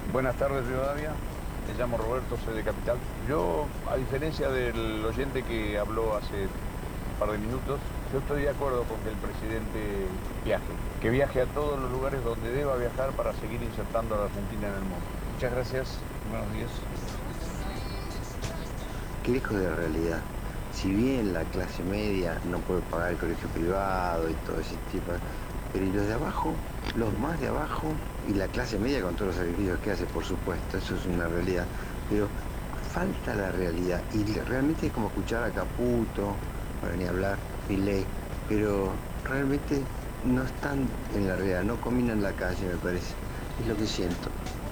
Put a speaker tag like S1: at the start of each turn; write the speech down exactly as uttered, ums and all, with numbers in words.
S1: Buenas tardes, Rivadavia. Me llamo Roberto, soy de Capital. Yo, a diferencia del oyente que habló hace un par de minutos, yo estoy de acuerdo con que el presidente viaje, que viaje a todos los lugares donde deba viajar para seguir insertando a la Argentina en el mundo. Muchas gracias. Buenos días.
S2: Qué lejos de la realidad. Si bien la clase media no puede pagar el colegio privado y todo ese tipo, pero ¿y los de abajo? Los más de abajo y la clase media con todos los sacrificios que hace, por supuesto, eso es una realidad. Pero falta la realidad y realmente es como escuchar a Caputo, para ni hablar, Milei, pero realmente no están en la realidad, no caminan la calle, me parece. Es lo que siento.